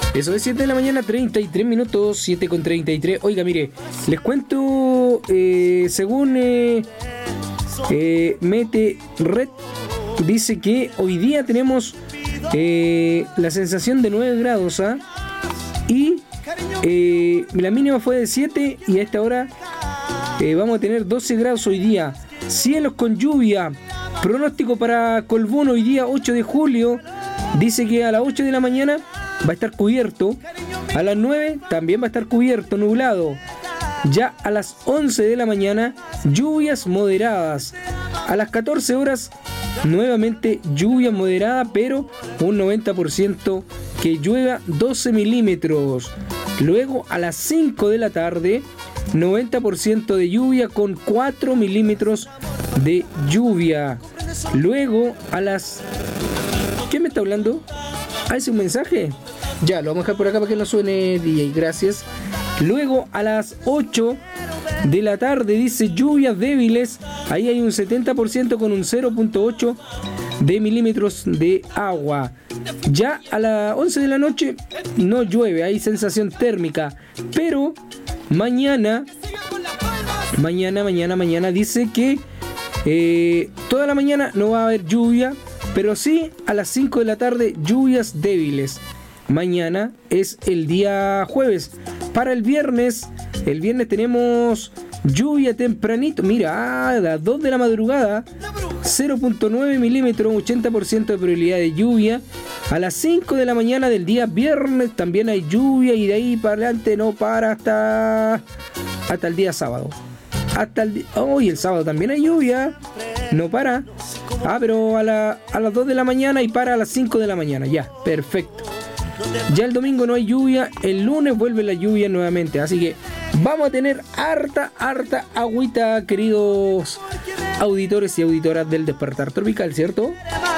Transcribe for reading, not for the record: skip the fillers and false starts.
Eso es 7 de la mañana, 33 minutos, 7:33. Oiga, mire, les cuento, según Mete-Red, dice que hoy día tenemos la sensación de 9 grados, y la mínima fue de 7 y a esta hora vamos a tener 12 grados hoy día. Cielos con lluvia. Pronóstico para Colbún hoy día 8 de julio. Dice que a las 8 de la mañana va a estar cubierto. A las 9 también va a estar cubierto, nublado. Ya a las 11 de la mañana, lluvias moderadas. A las 14 horas, nuevamente lluvia moderada, pero un 90% que llueva 12 milímetros. Luego a las 5 de la tarde, 90% de lluvia con 4 milímetros de lluvia. Luego a las... ¿Qué me está hablando? ¿Es un mensaje? Ya, lo vamos a dejar por acá para que no suene, DJ, gracias. Luego a las 8 de la tarde dice lluvias débiles. Ahí hay un 70% con un 0.8 de milímetros de agua. Ya a las 11 de la noche no llueve, hay sensación térmica. Pero mañana dice que toda la mañana no va a haber lluvia, pero sí a las 5 de la tarde lluvias débiles. Mañana es el día jueves. Para el viernes tenemos lluvia tempranito. Mira, a las 2 de la madrugada, 0.9 milímetros, 80% de probabilidad de lluvia. A las 5 de la mañana del día viernes también hay lluvia y de ahí para adelante no para hasta el día sábado. Hoy el sábado también hay lluvia, no para. Pero a las 2 de la mañana y para a las 5 de la mañana. Ya, perfecto. Ya el domingo no hay lluvia, el lunes vuelve la lluvia nuevamente, así que vamos a tener harta agüita, queridos auditores y auditoras del Despertar Tropical, ¿cierto?